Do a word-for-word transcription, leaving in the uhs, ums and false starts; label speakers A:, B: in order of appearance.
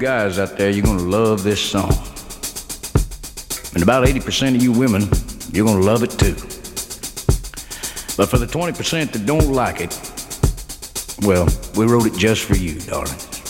A: Guys out there, you're gonna love this song. And about eighty percent of you women, you're gonna love it too. But for the twenty percent that don't like it, well, we wrote it just for you, darling.